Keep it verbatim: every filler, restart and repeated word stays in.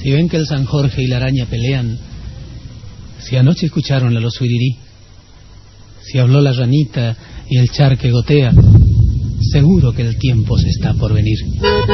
Si ven que el San Jorge y la araña pelean, si anoche escucharon la losuirirí, si habló la ranita y el charque gotea, seguro que el tiempo se está por venir.